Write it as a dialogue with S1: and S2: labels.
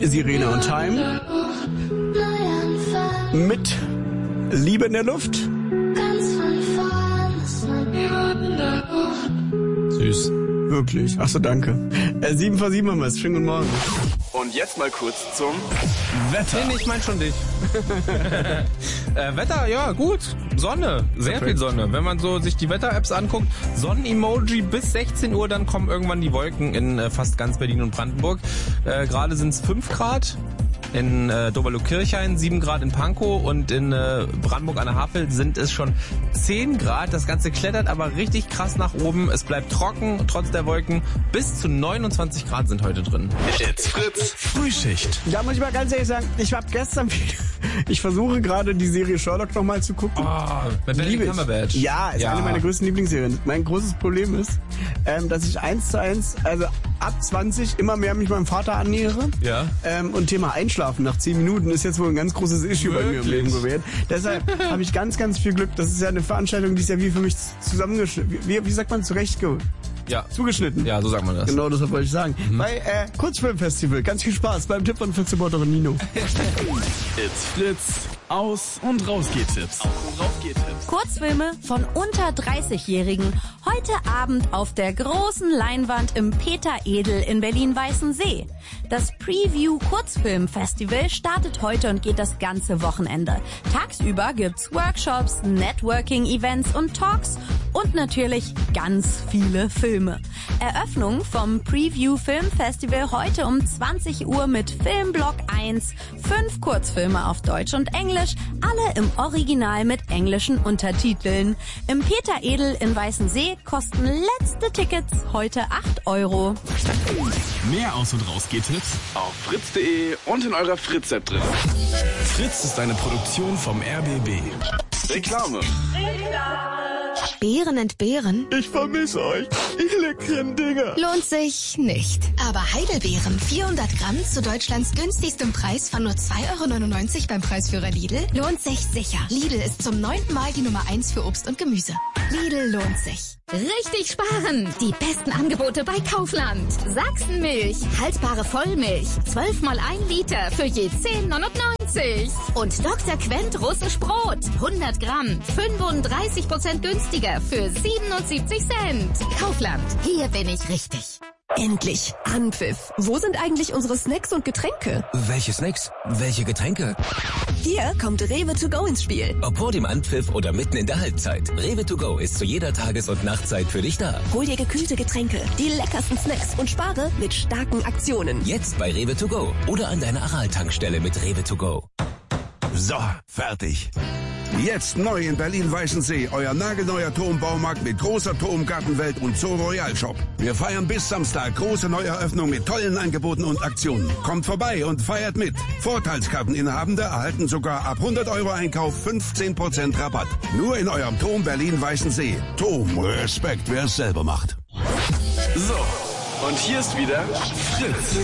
S1: Sirene on Time mit Liebe in der Luft.
S2: Süß.
S1: Wirklich. Achso, danke. 7 vor 7 haben wir es. Schönen guten Morgen.
S3: Und jetzt mal kurz zum
S2: Wetter. Nee, ich meine schon dich. Wetter, ja, gut. Sonne. Sehr viel Sonne. Wenn man so sich die Wetter-Apps anguckt, Sonnen-Emoji bis 16 Uhr, dann kommen irgendwann die Wolken in fast ganz Berlin und Brandenburg. Gerade sind es 5 Grad. In Doberlo-Kirchhain 7 Grad in Pankow und in Brandenburg an der Havel sind es schon 10 Grad. Das Ganze klettert aber richtig krass nach oben. Es bleibt trocken, trotz der Wolken. Bis zu 29 Grad sind heute drin.
S3: It's Fritz Frühschicht.
S1: Da muss ich mal ganz ehrlich sagen, ich versuche gerade die Serie Sherlock nochmal zu gucken.
S2: Mit Benedict Cumberbatch.
S1: Ja, ist eine meiner größten Lieblingsserien. Mein großes Problem ist, dass ich 1:1, also ab 20 immer mehr mich meinem Vater annähere.
S2: Ja.
S1: Und Thema Einschlafen nach 10 Minuten ist jetzt wohl ein ganz großes Issue bei mir im Leben gewesen. Deshalb habe ich ganz, ganz viel Glück. Das ist ja eine Veranstaltung, die ist ja wie für mich zusammengeschnitten. Wie sagt man, zugeschnitten.
S2: Ja, so sagt man das.
S1: Genau, das wollte ich sagen. Bei Kurzfilmfestival. Ganz viel Spaß beim Tipp von Fritz-Reporterin Nino.
S3: It's Fritz. Aus- und Rausgehtipps.
S4: Kurzfilme von unter 30-Jährigen. Heute Abend auf der großen Leinwand im Peter Edel in Berlin-Weißensee. Das Preview Kurzfilm Festival startet heute und geht das ganze Wochenende. Tagsüber gibt's Workshops, Networking-Events und Talks und natürlich ganz viele Filme. Eröffnung vom Preview Film Festival heute um 20 Uhr mit Filmblock 1, 5 Kurzfilme auf Deutsch und Englisch, alle im Original mit englischen Untertiteln. Im Peter Edel in Weißensee kosten letzte Tickets heute 8 €.
S3: Mehr Aus- und Rausgehtipps auf fritz.de und in eurer Fritz-App drin. Fritz ist eine Produktion vom RBB. Reklame.
S5: Beeren entbehren?
S1: Ich vermisse euch, ihr leckeren Dinger.
S5: Lohnt sich nicht. Aber Heidelbeeren, 400 Gramm zu Deutschlands günstigstem Preis von nur 2,99 € beim Preisführer Lidl, lohnt sich sicher. Lidl ist zum 9. Mal die Nummer 1 für Obst und Gemüse. Lidl lohnt sich.
S6: Richtig sparen! Die besten Angebote bei Kaufland. Sachsenmilch, haltbare Vollmilch, 12 mal 1 Liter für je 10,99 €. Und Dr. Quent russisch Brot, 100 Gramm, 35% günstiger für 77 Cent. Kaufland, hier bin ich richtig.
S7: Endlich Anpfiff. Wo sind eigentlich unsere Snacks und Getränke?
S8: Welche Snacks? Welche Getränke?
S7: Hier kommt Rewe to go ins Spiel.
S8: Ob vor dem Anpfiff oder mitten in der Halbzeit. Rewe to go ist zu jeder Tages- und Nachtzeit für dich da.
S7: Hol dir gekühlte Getränke, die leckersten Snacks und spare mit starken Aktionen.
S8: Jetzt bei Rewe to go oder an deiner Aral-Tankstelle mit Rewe to go.
S9: So, fertig. Jetzt neu in Berlin-Weißensee, euer nagelneuer Turmbaumarkt mit großer Turmgartenwelt und Zoo Royal Shop. Wir feiern bis Samstag große Neueröffnung mit tollen Angeboten und Aktionen. Kommt vorbei und feiert mit. Vorteilskarteninhabende erhalten sogar ab 100 € Einkauf 15% Rabatt. Nur in eurem Turm Berlin-Weißensee. Turm, Respekt, wer es selber macht.
S3: So, und hier ist wieder Fritz.